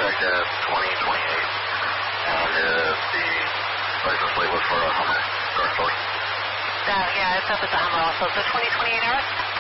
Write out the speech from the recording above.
contact at 2028. And the license plate was for a Hummer, Dark Source. Yeah, it's up at the Hummer also. So 2028 arrest?